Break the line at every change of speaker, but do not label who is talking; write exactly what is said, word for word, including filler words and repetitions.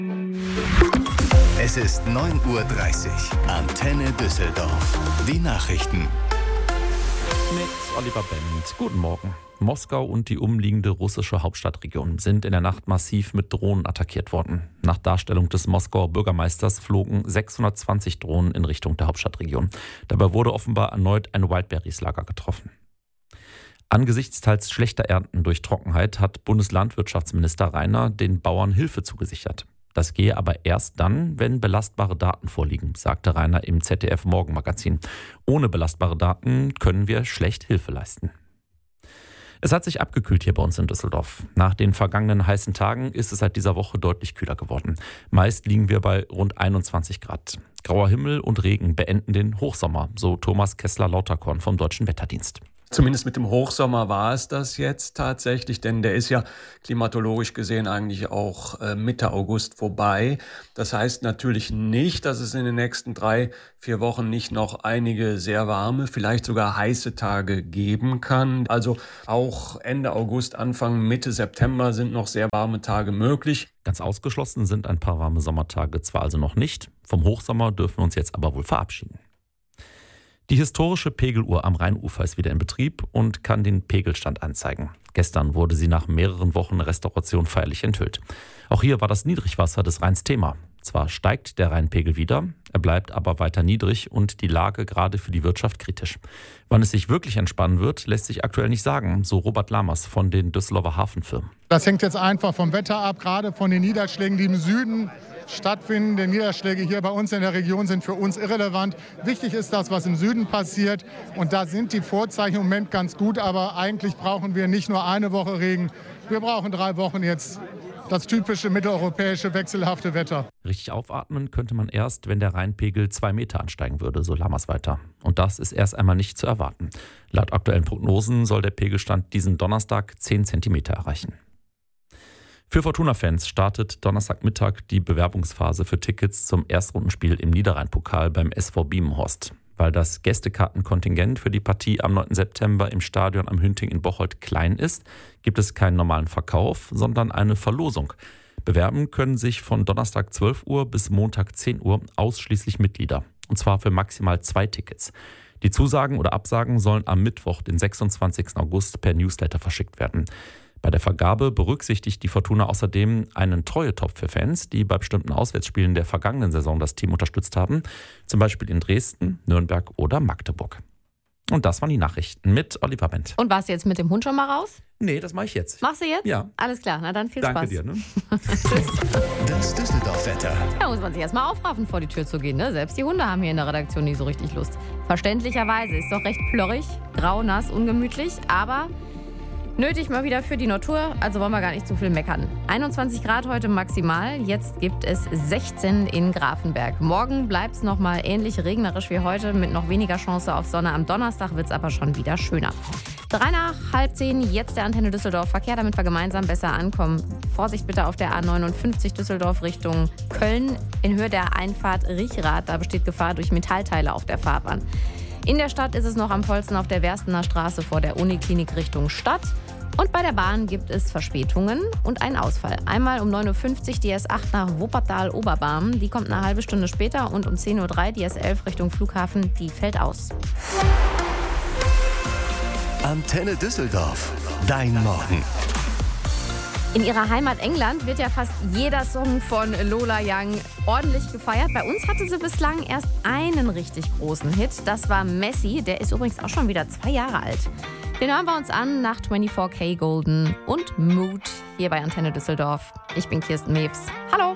Es ist neun Uhr dreißig. Antenne Düsseldorf. Die Nachrichten.
Mit Oliver Bendt. Guten Morgen. Moskau und die umliegende russische Hauptstadtregion sind in der Nacht massiv mit Drohnen attackiert worden. Nach Darstellung des Moskauer Bürgermeisters flogen sechshundertzwanzig Drohnen in Richtung der Hauptstadtregion. Dabei wurde offenbar erneut ein Wildberries-Lager getroffen. Angesichts teils schlechter Ernten durch Trockenheit hat Bundeslandwirtschaftsminister Rainer den Bauern Hilfe zugesichert. Das gehe aber erst dann, wenn belastbare Daten vorliegen, sagte Rainer im Z D F-Morgenmagazin. Ohne belastbare Daten können wir schlecht Hilfe leisten. Es hat sich abgekühlt hier bei uns in Düsseldorf. Nach den vergangenen heißen Tagen ist es seit dieser Woche deutlich kühler geworden. Meist liegen wir bei rund einundzwanzig Grad. Grauer Himmel und Regen beenden den Hochsommer, so Thomas Kessler-Lauterkorn vom Deutschen Wetterdienst.
Zumindest mit dem Hochsommer war es das jetzt tatsächlich, denn der ist ja klimatologisch gesehen eigentlich auch äh, Mitte August vorbei. Das heißt natürlich nicht, dass es in den nächsten drei, vier Wochen nicht noch einige sehr warme, vielleicht sogar heiße Tage geben kann. Also auch Ende August, Anfang, Mitte September sind noch sehr warme Tage möglich.
Ganz ausgeschlossen sind ein paar warme Sommertage zwar also noch nicht. Vom Hochsommer dürfen wir uns jetzt aber wohl verabschieden. Die historische Pegeluhr am Rheinufer ist wieder in Betrieb und kann den Pegelstand anzeigen. Gestern wurde sie nach mehreren Wochen Restauration feierlich enthüllt. Auch hier war das Niedrigwasser des Rheins Thema. Zwar steigt der Rheinpegel wieder, er bleibt aber weiter niedrig und die Lage gerade für die Wirtschaft kritisch. Wann es sich wirklich entspannen wird, lässt sich aktuell nicht sagen, so Robert Lamers von den Düsseldorfer Hafenfirmen.
Das hängt jetzt einfach vom Wetter ab, gerade von den Niederschlägen, die im Süden stattfinden. Die Niederschläge hier bei uns in der Region sind für uns irrelevant. Wichtig ist das, was im Süden passiert. Und da sind die Vorzeichen im Moment ganz gut. Aber eigentlich brauchen wir nicht nur eine Woche Regen. Wir brauchen drei Wochen jetzt das typische mitteleuropäische wechselhafte Wetter.
Richtig aufatmen könnte man erst, wenn der Rheinpegel zwei Meter ansteigen würde, so Lammers weiter. Und das ist erst einmal nicht zu erwarten. Laut aktuellen Prognosen soll der Pegelstand diesen Donnerstag zehn Zentimeter erreichen. Für Fortuna-Fans startet Donnerstagmittag die Bewerbungsphase für Tickets zum Erstrundenspiel im Niederrhein-Pokal beim S V Biemenhorst. Weil das Gästekartenkontingent für die Partie am neunten September im Stadion am Hünting in Bocholt klein ist, gibt es keinen normalen Verkauf, sondern eine Verlosung. Bewerben können sich von Donnerstag zwölf Uhr bis Montag zehn Uhr ausschließlich Mitglieder. Und zwar für maximal zwei Tickets. Die Zusagen oder Absagen sollen am Mittwoch, den sechsundzwanzigsten August, per Newsletter verschickt werden. Bei der Vergabe berücksichtigt die Fortuna außerdem einen Treuetopf für Fans, die bei bestimmten Auswärtsspielen der vergangenen Saison das Team unterstützt haben, zum Beispiel in Dresden, Nürnberg oder Magdeburg. Und das waren die Nachrichten mit Oliver Bendt.
Und warst du jetzt mit dem Hund schon mal raus?
Nee, das mache ich jetzt.
Machst du jetzt?
Ja.
Alles klar, na dann viel
Danke
Spaß.
dir. Ne?
Tschüss.
Das Düsseldorf-Wetter.
Da muss man sich erstmal aufraffen, vor die Tür zu gehen. Ne? Selbst die Hunde haben hier in der Redaktion nicht so richtig Lust. Verständlicherweise ist doch recht plörrig, grau, nass, ungemütlich, aber nötig mal wieder für die Natur, also wollen wir gar nicht zu viel meckern. einundzwanzig Grad heute maximal, jetzt gibt es sechzehn in Grafenberg. Morgen bleibt es nochmal ähnlich regnerisch wie heute mit noch weniger Chance auf Sonne. Am Donnerstag wird es aber schon wieder schöner. Drei nach halb zehn, jetzt der Antenne Düsseldorf Verkehr, damit wir gemeinsam besser ankommen. Vorsicht bitte auf der A neunundfünfzig Düsseldorf Richtung Köln. In Höhe der Einfahrt Riechrath, da besteht Gefahr durch Metallteile auf der Fahrbahn. In der Stadt ist es noch am vollsten auf der Werstener Straße vor der Uniklinik Richtung Stadt. Und bei der Bahn gibt es Verspätungen und einen Ausfall. Einmal um neun Uhr fünfzig die S acht nach Wuppertal-Oberbarm. Die kommt eine halbe Stunde später. Und um zehn Uhr drei die S elf Richtung Flughafen. Die fällt aus.
Antenne Düsseldorf. Dein Morgen.
In ihrer Heimat England wird ja fast jeder Song von Lola Young ordentlich gefeiert. Bei uns hatte sie bislang erst einen richtig großen Hit. Das war Messi. Der ist übrigens auch schon wieder zwei Jahre alt. Den hören wir uns an nach vierundzwanzig K Golden und Mood hier bei Antenne Düsseldorf. Ich bin Kirsten Mewes. Hallo!